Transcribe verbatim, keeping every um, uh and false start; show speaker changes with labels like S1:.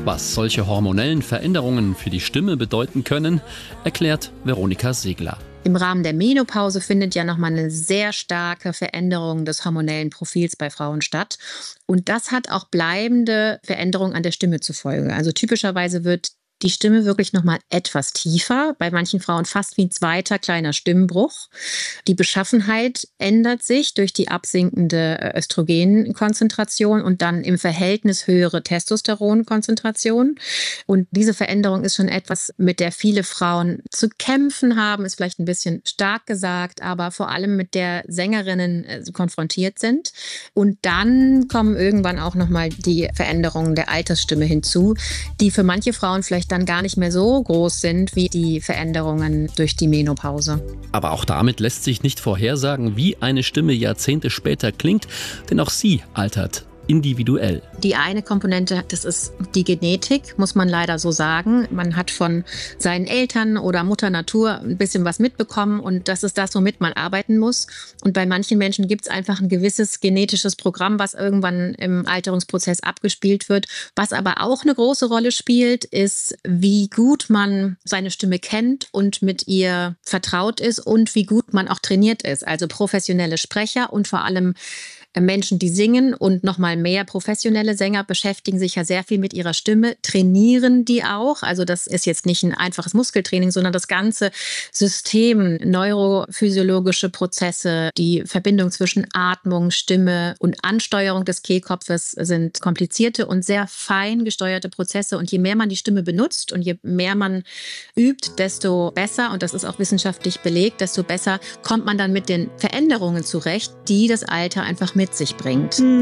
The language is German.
S1: Was solche hormonellen Veränderungen für die Stimme bedeuten können, erklärt Veronika Segler.
S2: Im Rahmen der Menopause findet ja nochmal eine sehr starke Veränderung des hormonellen Profils bei Frauen statt. Und das hat auch bleibende Veränderungen an der Stimme zur Folge. Also typischerweise wird die Stimme wirklich nochmal etwas tiefer, bei manchen Frauen fast wie ein zweiter kleiner Stimmbruch. Die Beschaffenheit ändert sich durch die absinkende Östrogenkonzentration und dann im Verhältnis höhere Testosteronkonzentration. Und diese Veränderung ist schon etwas, mit der viele Frauen zu kämpfen haben, ist vielleicht ein bisschen stark gesagt, aber vor allem mit der Sängerinnen konfrontiert sind. Und dann kommen irgendwann auch nochmal die Veränderungen der Altersstimme hinzu, die für manche Frauen vielleicht dann gar nicht mehr so groß sind wie die Veränderungen durch die Menopause.
S1: Aber auch damit lässt sich nicht vorhersagen, wie eine Stimme Jahrzehnte später klingt, denn auch sie altert individuell.
S2: Die eine Komponente, das ist die Genetik, muss man leider so sagen. Man hat von seinen Eltern oder Mutter Natur ein bisschen was mitbekommen und das ist das, womit man arbeiten muss. Und bei manchen Menschen gibt es einfach ein gewisses genetisches Programm, was irgendwann im Alterungsprozess abgespielt wird. Was aber auch eine große Rolle spielt, ist, wie gut man seine Stimme kennt und mit ihr vertraut ist und wie gut man auch trainiert ist. Also professionelle Sprecher und vor allem Menschen, die singen und noch mal mehr professionelle Sänger beschäftigen sich ja sehr viel mit ihrer Stimme, trainieren die auch. Also das ist jetzt nicht ein einfaches Muskeltraining, sondern das ganze System, neurophysiologische Prozesse, die Verbindung zwischen Atmung, Stimme und Ansteuerung des Kehlkopfes sind komplizierte und sehr fein gesteuerte Prozesse. Und je mehr man die Stimme benutzt und je mehr man übt, desto besser, und das ist auch wissenschaftlich belegt, desto besser kommt man dann mit den Veränderungen zurecht, die das Alter einfach mit mit sich bringt.